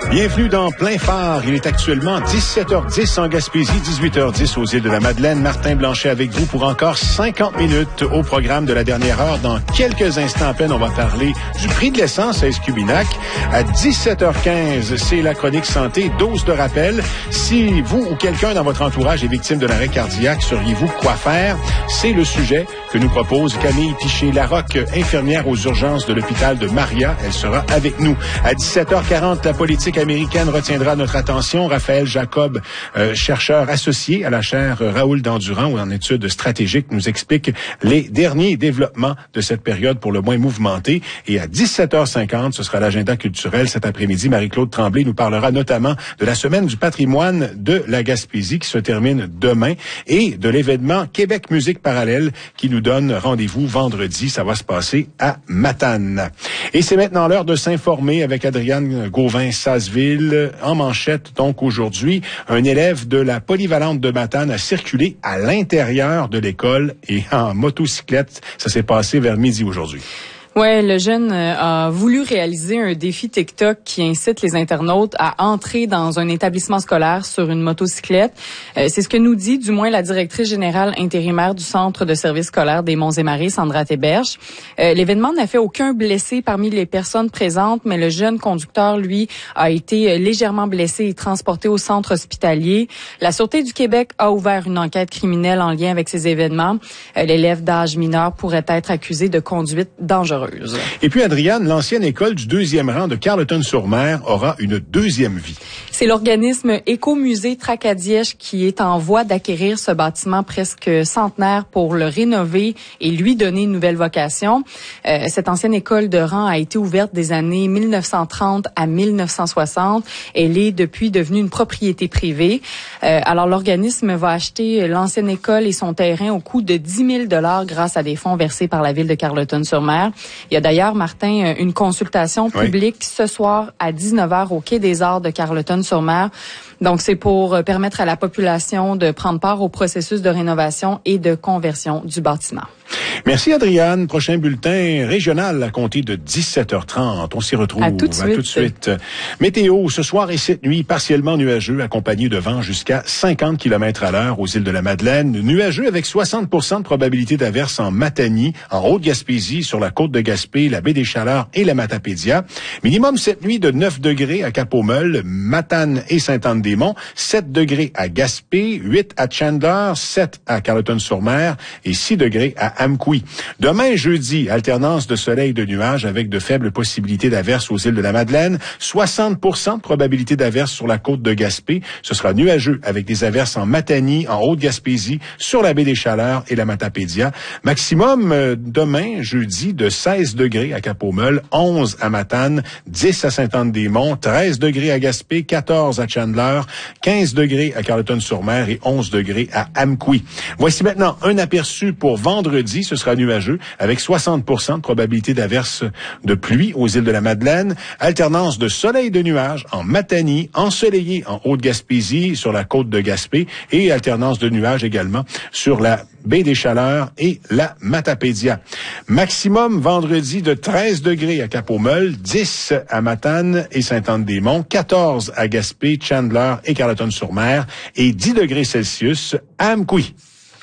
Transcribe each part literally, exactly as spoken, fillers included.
Bienvenue dans Plein Phare. Il est actuellement dix-sept heures dix en Gaspésie, dix-huit heures dix aux îles de la Madeleine. Martin Blanchet avec vous pour encore cinquante minutes au programme de la dernière heure. Dans quelques instants à peine, on va parler du prix de l'essence à Escuminac. À dix-sept heures quinze, c'est la chronique santé, dose de rappel. Si vous ou quelqu'un dans votre entourage est victime de l'arrêt cardiaque, sauriez-vous quoi faire? C'est le sujet que nous propose Camille Piché-Larocque, infirmière aux urgences de l'hôpital de Maria. Elle sera avec nous. À dix-sept heures quarante, la politique américaine retiendra notre attention. Raphaël Jacob, euh, chercheur associé à la chaire Raoul Dandurand en études stratégiques, nous explique les derniers développements de cette période pour le moins mouvementée. Et à dix-sept heures cinquante, ce sera l'agenda culturel cet après-midi. Marie-Claude Tremblay nous parlera notamment de la semaine du patrimoine de la Gaspésie qui se termine demain et de l'événement Québec Musique Parallèle qui nous donne rendez-vous vendredi. Ça va se passer à Matane. Et c'est maintenant l'heure de s'informer avec Adrienne Gauvin-Sazeville. En manchette, donc aujourd'hui, un élève de la polyvalente de Matane a circulé à l'intérieur de l'école et en motocyclette. Ça s'est passé vers midi aujourd'hui. Ouais, le jeune a voulu réaliser un défi TikTok qui incite les internautes à entrer dans un établissement scolaire sur une motocyclette. Euh, c'est ce que nous dit, du moins, la directrice générale intérimaire du Centre de services scolaires des Monts-et-Marais, Sandra Théberge. Euh, l'événement n'a fait aucun blessé parmi les personnes présentes, mais le jeune conducteur, lui, a été légèrement blessé et transporté au centre hospitalier. La Sûreté du Québec a ouvert une enquête criminelle en lien avec ces événements. Euh, l'élève d'âge mineur pourrait être accusé de conduite dangereuse. Et puis, Adriane, l'ancienne école du deuxième rang de Carleton-sur-Mer aura une deuxième vie. C'est l'organisme Écomusée Tracadièche qui est en voie d'acquérir ce bâtiment presque centenaire pour le rénover et lui donner une nouvelle vocation. Euh, cette ancienne école de rang a été ouverte des années mille neuf cent trente à mille neuf cent soixante. Elle est depuis devenue une propriété privée. Euh, alors, l'organisme va acheter l'ancienne école et son terrain au coût de dix mille dollars grâce à des fonds versés par la ville de Carleton-sur-Mer. Il y a d'ailleurs, Martin, une consultation publique oui. ce soir à dix-neuf heures au Quai des Arts de Carleton-sur-Mer. Donc, c'est pour permettre à la population de prendre part au processus de rénovation et de conversion du bâtiment. Merci, Adriane. Prochain bulletin régional à compter de dix-sept heures trente. On s'y retrouve. À tout de suite. À tout de suite. Météo, ce soir et cette nuit, partiellement nuageux, accompagné de vent jusqu'à cinquante kilomètres à l'heure aux îles de la Madeleine. Nuageux avec soixante pour cent de probabilité d'averse en Matanie, en Haute-Gaspésie, sur la côte de Gaspé, la baie des Chaleurs et la Matapédia. Minimum cette nuit de neuf degrés à Cap-aux-Meules, Matane et Sainte-Anne-des-Monts, sept degrés à Gaspé, huit à Chandler, sept à Carleton-sur-Mer et six degrés à Amqui. Demain, jeudi, alternance de soleil et de nuages avec de faibles possibilités d'averse aux îles de la Madeleine. soixante pour cent de probabilité d'averse sur la côte de Gaspé. Ce sera nuageux avec des averses en Matanie, en Haute-Gaspésie, sur la baie des Chaleurs et la Matapédia. Maximum euh, demain, jeudi, de seize degrés à Cap-aux-Meules, onze à Matane, dix à Sainte-Anne-des-Monts, treize degrés à Gaspé, quatorze à Chandler, quinze degrés à Carleton-sur-Mer et onze degrés à Amqui. Voici maintenant un aperçu pour vendredi. Ce sera nuageux avec soixante pour cent de probabilité d'averse de pluie aux îles de la Madeleine. Alternance de soleil et de nuages en Matanie, ensoleillé en Haute-Gaspésie, sur la côte de Gaspé et alternance de nuages également sur la baie des Chaleurs et la Matapédia. Maximum vendredi de treize degrés à Cap-aux-Meules, dix à Matane et Sainte-Anne-des-Monts, quatorze à Gaspé, Chandler et Carleton-sur-Mer et dix degrés Celsius à Amqui.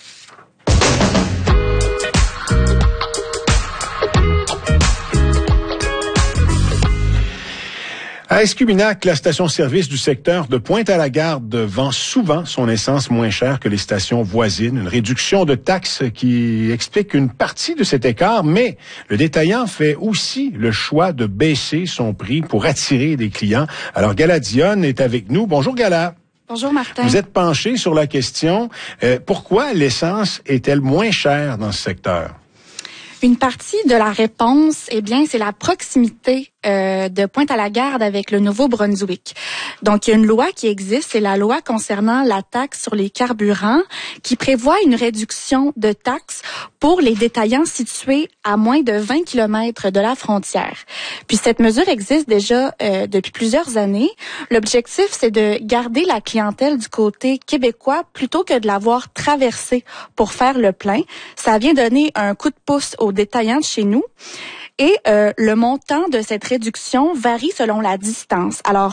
À Escuminac, la station-service du secteur de Pointe-à-la-Garde vend souvent son essence moins chère que les stations voisines. Une réduction de taxes qui explique une partie de cet écart, mais le détaillant fait aussi le choix de baisser son prix pour attirer des clients. Alors, Gala Dionne est avec nous. Bonjour, Gala. Bonjour, Martin. Vous êtes penché sur la question. Euh, pourquoi l'essence est-elle moins chère dans ce secteur? Une partie de la réponse, eh bien, c'est la proximité euh, de Pointe-à-la-Garde avec le Nouveau-Brunswick. Donc, il y a une loi qui existe, c'est la loi concernant la taxe sur les carburants, qui prévoit une réduction de taxes pour les détaillants situés à moins de vingt kilomètres de la frontière. Puis, cette mesure existe déjà euh, depuis plusieurs années. L'objectif, c'est de garder la clientèle du côté québécois plutôt que de l'avoir traversée pour faire le plein. Ça vient donner un coup de pouce aux détaillants de chez nous. Et euh, le montant de cette réduction varie selon la distance. Alors,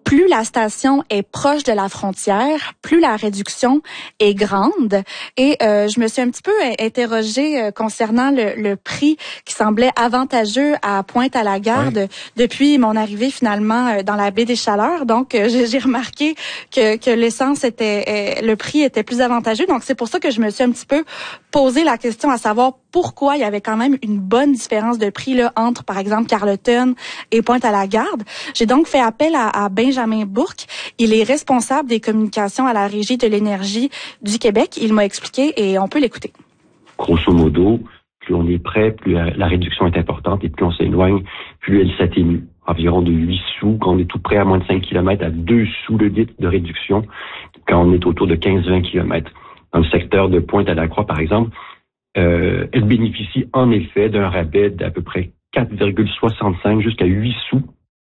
plus la station est proche de la frontière, plus la réduction est grande. Et euh, je me suis un petit peu interrogée euh, concernant le, le prix qui semblait avantageux à Pointe-à-la-Garde oui. depuis mon arrivée finalement euh, dans la baie des Chaleurs. Donc, euh, j'ai, j'ai remarqué que, que l'essence était, euh, le prix était plus avantageux. Donc, c'est pour ça que je me suis un petit peu posé la question à savoir pourquoi il y avait quand même une bonne différence de prix là entre, par exemple, Carleton et Pointe-à-la-Garde. J'ai donc fait appel à, à Benjamin Bourque. Il est responsable des communications à la Régie de l'énergie du Québec. Il m'a expliqué et on peut l'écouter. Grosso modo, plus on est près, plus la réduction est importante et plus on s'éloigne, plus elle s'atténue. Environ de huit sous quand on est tout près à moins de cinq kilomètres, à deux sous le litre de réduction quand on est autour de quinze à vingt kilomètres. Dans le secteur de Pointe-à-la-Croix, par exemple, euh, elle bénéficie en effet d'un rabais d'à peu près quatre virgule soixante-cinq jusqu'à huit sous.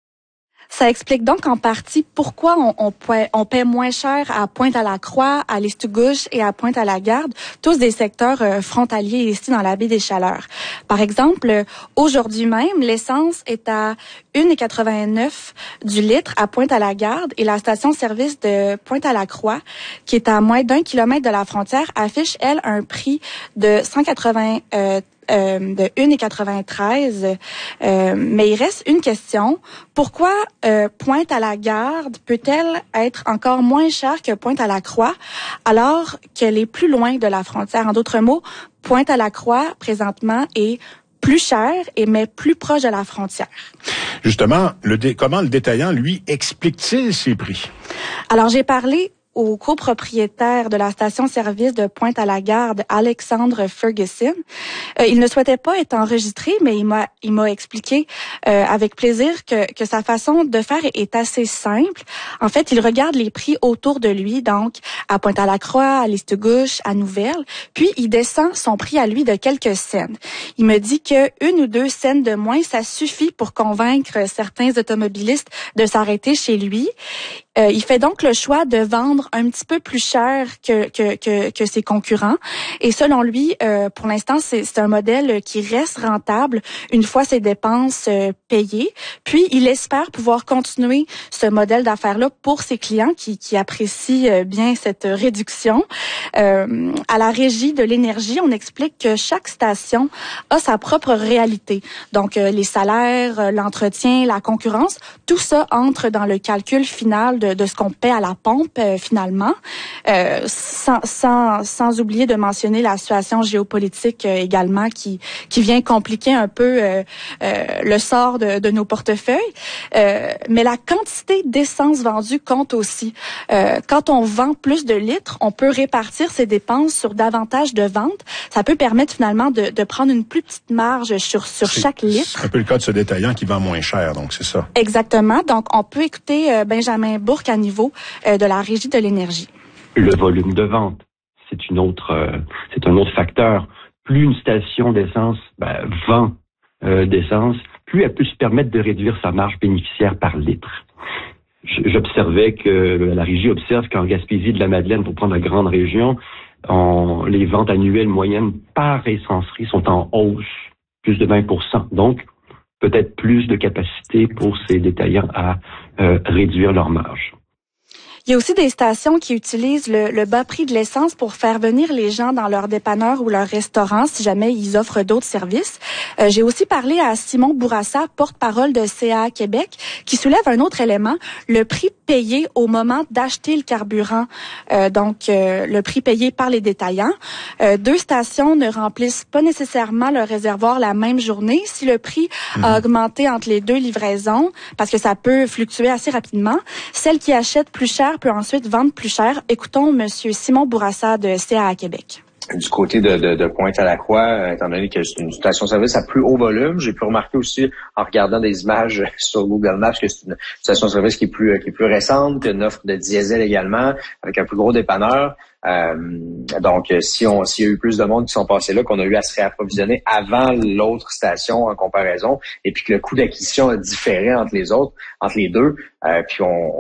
Ça explique donc en partie pourquoi on, on, paie, on paie moins cher à Pointe-à-la-Croix, à l'Estugouche et à Pointe-à-la-Garde, tous des secteurs euh, frontaliers ici dans la baie des Chaleurs. Par exemple, aujourd'hui même, l'essence est à un virgule quatre-vingt-neuf du litre à Pointe-à-la-Garde et la station-service de Pointe-à-la-Croix, qui est à moins d'un kilomètre de la frontière, affiche, elle, un prix de cent quatre-vingts euh, Euh, de un virgule quatre-vingt-treize. Euh, mais il reste une question. Pourquoi euh, Pointe-à-la-Garde peut-elle être encore moins chère que Pointe-à-la-Croix alors qu'elle est plus loin de la frontière? En d'autres mots, Pointe-à-la-Croix, présentement, est plus chère et mais plus proche de la frontière. Justement, le dé- comment le détaillant, lui, explique-t-il ces prix? Alors, j'ai parlé au copropriétaire de la station-service de Pointe-à-la-Garde, Alexandre Ferguson. Euh, il ne souhaitait pas être enregistré, mais il m'a il m'a expliqué euh, avec plaisir que que sa façon de faire est assez simple. En fait, il regarde les prix autour de lui, donc à Pointe-à-la-Croix, à l'Estugouche, à Nouvelle, puis il descend son prix à lui de quelques cents. Il me dit que une ou deux cents de moins, ça suffit pour convaincre certains automobilistes de s'arrêter chez lui. Euh, il fait donc le choix de vendre un petit peu plus cher que que que, que ses concurrents. Et selon lui, euh, pour l'instant, c'est, c'est un modèle qui reste rentable une fois ses dépenses euh, payées. Puis, il espère pouvoir continuer ce modèle d'affaires-là pour ses clients qui qui apprécient euh, bien cette réduction. Euh, à la Régie de l'énergie, on explique que chaque station a sa propre réalité. Donc, euh, les salaires, euh, l'entretien, la concurrence, tout ça entre dans le calcul final De, de ce qu'on paie à la pompe euh, finalement, euh, sans, sans, sans oublier de mentionner la situation géopolitique euh, également qui, qui vient compliquer un peu euh, euh, le sort de, de nos portefeuilles. Euh, mais la quantité d'essence vendue compte aussi. Euh, quand on vend plus de litres, on peut répartir ses dépenses sur davantage de ventes. Ça peut permettre finalement de, de prendre une plus petite marge sur, sur c'est, chaque litre. C'est un peu le cas de ce détaillant qui vend moins cher, donc c'est ça. Exactement. Donc, on peut écouter euh, Benjamin Bourque à niveau euh, de la Régie de l'énergie. Le volume de vente, c'est une autre, euh, c'est un autre facteur. Plus une station d'essence ben, vend euh, d'essence, plus elle peut se permettre de réduire sa marge bénéficiaire par litre. J'observais que la Régie observe qu'en Gaspésie de la Madeleine, pour prendre la grande région, on, les ventes annuelles moyennes par essencerie sont en hausse, plus de vingt pour cent. Donc, peut-être plus de capacité pour ces détaillants à euh, réduire leur marge. Il y a aussi des stations qui utilisent le, le bas prix de l'essence pour faire venir les gens dans leur dépanneur ou leur restaurant si jamais ils offrent d'autres services. Euh, j'ai aussi parlé à Simon Bourassa, porte-parole de C A A Québec, qui soulève un autre élément, le prix payé au moment d'acheter le carburant. Euh, donc, euh, le prix payé par les détaillants. Euh, deux stations ne remplissent pas nécessairement leur réservoir la même journée. Si le prix mmh. a augmenté entre les deux livraisons, parce que ça peut fluctuer assez rapidement, celles qui achètent plus cher peut ensuite vendre plus cher. Écoutons Monsieur Simon Bourassa de C A A Québec. Du côté de, de, de Pointe-à-la-Croix, euh, étant donné que c'est une station-service à plus haut volume, j'ai pu remarquer aussi en regardant des images sur Google Maps que c'est une station-service qui est plus qui est plus récente, qui a une offre de diesel également, avec un plus gros dépanneur. Euh, donc, si on s'il y a eu plus de monde qui sont passés là, qu'on a eu à se réapprovisionner avant l'autre station en comparaison, et puis que le coût d'acquisition a différé entre les autres, entre les deux, euh, puis on